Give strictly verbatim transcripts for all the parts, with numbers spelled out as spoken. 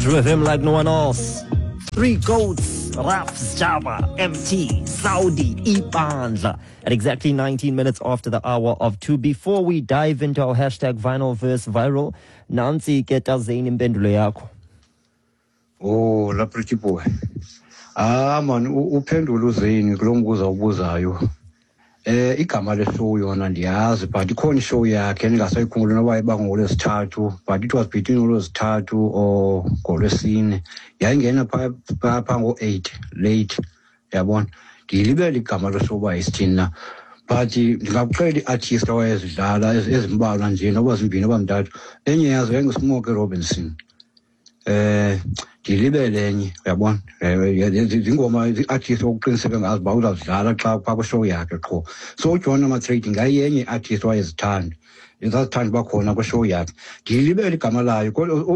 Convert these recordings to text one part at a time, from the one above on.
with him like no one else. Three Goats, Raps, Java, M T, Saudi, Ibandla. At exactly nineteen minutes after the hour of two. Before we dive into our hashtag vinyl verse viral, Nancy keta Zayn impendulo yakho. Oh, la pretty boy. Ah man, uphendulo Zayn kulo mbuzo ubuzayo. Eh igama leshow yona ndiyazi but ikhona show yakhe engasayikhulula noba iba ngolwesithathu but it was between ngolwesithathu or ngolwesine yayingena pha pha ngo eight late yabona ngilibele igama leshow ba isithina but ndingakuxela iartist awayezidlala ezimbalwa nje noba zimbini noba mntathu enye yazo yayinguSmoke Robinson eh ngilibele enye uyabona izingoma iartist okuqiniseka ngazi ba uzazidlala xa pha ku-show yakhe qho so uJohn Matrade ngayenye iartist wayezithanda ezazithanda bakhona ku-show yakhe ngilibele igama layo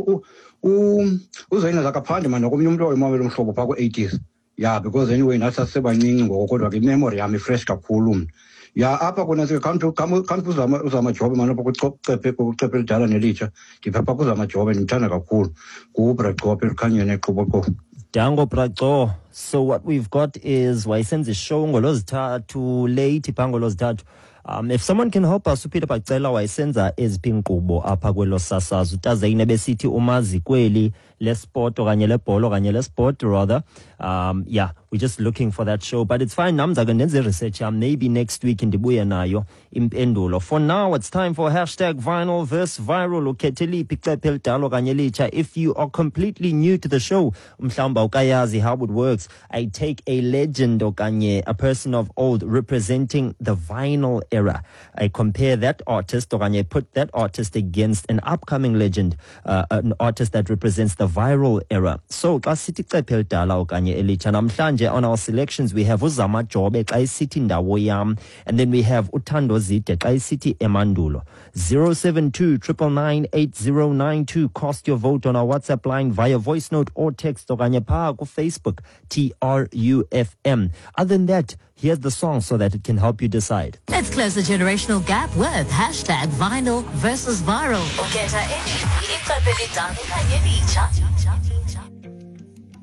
uZayn zakaphande manje komunye umuntu oyimamela umhlobo pha ku-eighties yeah because anyway nathi sasebancinci ngoko kodwa ke memory yami fresh kakhulu mna ya apha kona ke kanti kanti uzama uzama job manje apha kucephe kucephe lidala nelitsha ndiphapha kuzama job ndithanda kakhulu kubra Gqope likhanyene eqhuboko Dango Braco. So what we've got is wayesenza show ngolozithathu late phangolozithathu. Um, if someone can help us, uPeter Bacela wayesenza eziphi inkqubo apha kwelo sasazo utazayine besithi umazi kweli lesport okanye lebhola okanye lesport rather. Um, yeah, we're just looking for that show, but it's fine. Namza ndenze research um, maybe next week ndibuye nayo impendulo. For now, it's time for hashtag vinyl verse viral. Uketheli picture dalo kanye licha. If you are completely new to the show, umhlamba ukayazi how it works. I take a legend okanye a person of old representing the vinyl era. I compare that artist okanye put that artist against an upcoming legend, uh, an artist that represents the viral era. So xa sithi cephe dala okanye elicha namhlanje on our selections we have Uzama Jobe xa isithi ndawo yam, and then we have Uthando Zide xa isithi emandulo. zero seven two nine nine eight zero nine two. Cast your vote on our WhatsApp line via voice note or text okanye pha ku Facebook T R U F M. Other than that, here's the song so that it can help you decide. Let's close the generational gap with hashtag vinyl versus viral.